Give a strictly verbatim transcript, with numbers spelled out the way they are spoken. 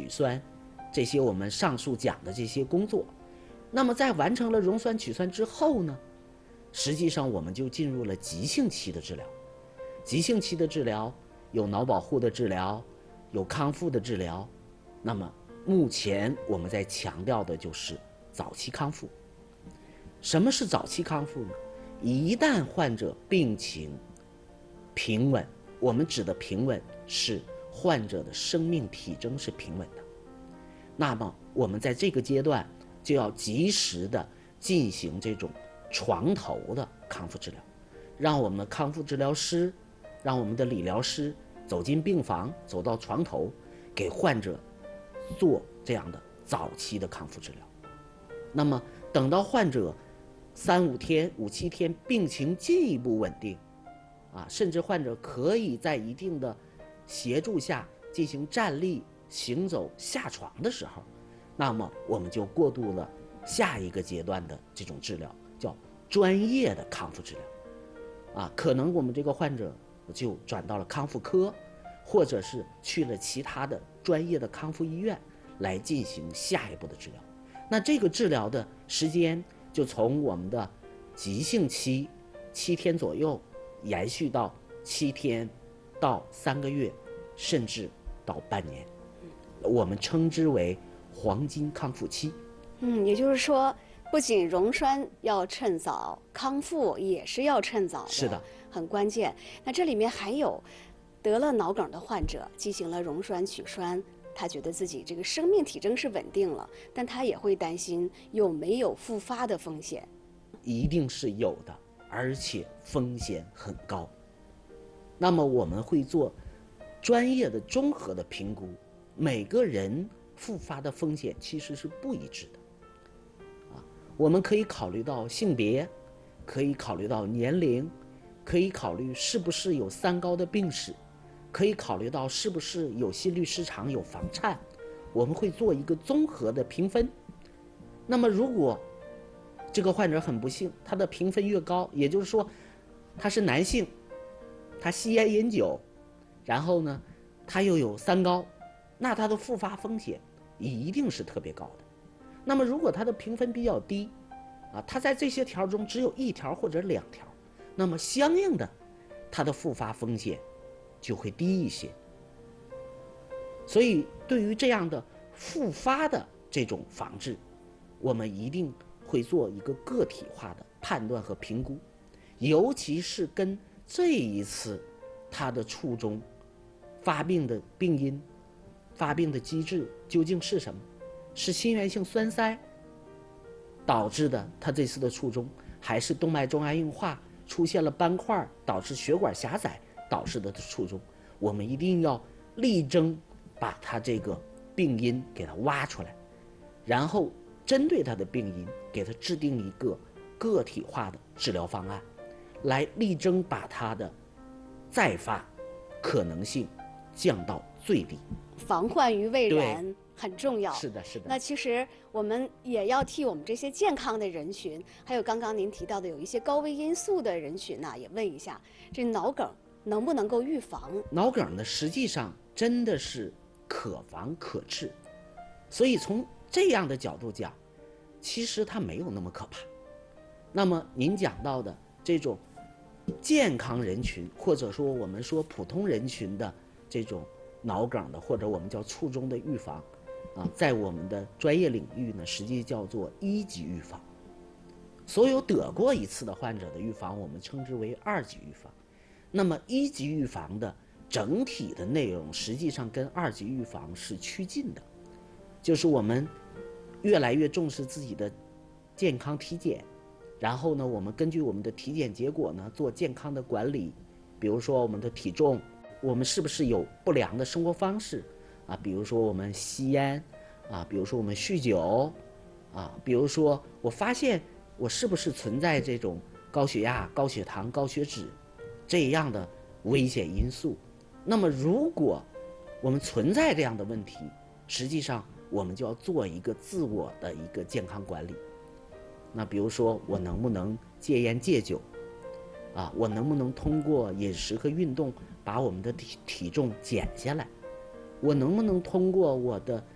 酸，这些我们上述讲的这些工作。那么在完成了溶酸取酸之后呢，实际上我们就进入了急性期的治疗。急性期的治疗有脑保护的治疗，有康复的治疗。那么目前我们在强调的就是早期康复。什么是早期康复呢？一旦患者病情平稳，我们指的平稳是患者的生命体征是平稳的，那么我们在这个阶段就要及时的进行这种床头的康复治疗，让我们的康复治疗师，让我们的理疗师走进病房，走到床头，给患者做这样的早期的康复治疗。那么等到患者三五天、五七天病情进一步稳定，啊，甚至患者可以在一定的协助下进行站立、行走、下床的时候，那么我们就过渡了下一个阶段的这种治疗，叫专业的康复治疗。啊，可能我们这个患者就转到了康复科，或者是去了其他的专业的康复医院来进行下一步的治疗。那这个治疗的时间就从我们的急性期七天左右延续到七天到三个月，甚至到半年，我们称之为黄金康复期。 嗯，也就是说，不仅溶栓要趁早，康复也是要趁早的， 是的， 很关键。那这里面还有得了脑梗的患者进行了溶栓取栓，他觉得自己这个生命体征是稳定了，但他也会担心有没有复发的风险。 一定是有的，而且风险很高。那么我们会做专业的综合的评估，每个人复发的风险其实是不一致的。啊，我们可以考虑到性别，可以考虑到年龄，可以考虑是不是有三高的病史，可以考虑到是不是有心律失常、有房颤，我们会做一个综合的评分。那么如果这个患者很不幸，他的评分越高，也就是说他是男性，他吸烟饮酒，然后呢他又有三高，那他的复发风险一定是特别高的。那么如果他的评分比较低啊，他在这些条中只有一条或者两条，那么相应的他的复发风险就会低一些。所以对于这样的复发的这种防治，我们一定会做一个个体化的判断和评估，尤其是跟这一次他的初衷、发病的病因、发病的机制究竟是什么？是心源性栓塞导致的他这次的初衷，还是动脉粥样硬化出现了斑块导致血管狭窄导致的初衷？我们一定要力争把他这个病因给他挖出来，然后针对他的病因给他制定一个个体化的治疗方案，来力争把他的再发可能性降到最低。 防患于未然很重要。 是的，是的。 那其实我们也要替我们这些健康的人群，还有刚刚您提到的有一些高危因素的人群呢、啊，也问一下，这脑梗能不能够预防？ 脑梗呢，实际上真的是可防可治，所以从这样的角度讲，其实它没有那么可怕。那么您讲到的这种健康人群，或者说我们说普通人群的这种脑梗的，或者我们叫卒中的预防啊，在我们的专业领域呢，实际叫做一级预防。所有得过一次的患者的预防，我们称之为二级预防。那么一级预防的整体的内容，实际上跟二级预防是趋近的，就是我们越来越重视自己的健康体检，然后呢，我们根据我们的体检结果呢，做健康的管理，比如说我们的体重，我们是不是有不良的生活方式啊？比如说我们吸烟啊，比如说我们酗酒啊，比如说我发现我是不是存在这种高血压、高血糖、高血脂这样的危险因素。那么如果我们存在这样的问题，实际上我们就要做一个自我的一个健康管理。那比如说我能不能戒烟戒酒啊？我能不能通过饮食和运动把我们的体体重减下来？我能不能通过我的